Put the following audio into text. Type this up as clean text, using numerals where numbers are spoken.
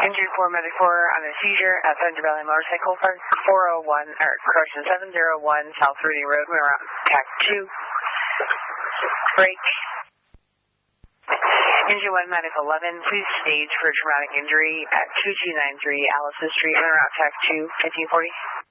Injury 4, medic 4 on a seizure at Thunder Valley Motorcycle Park, 701 South Rudy Road, we were on TAC 2. Break. Injury 1, medic 11, please stage for traumatic injury at 2293 Allison Street, we were on TAC 2, 1540.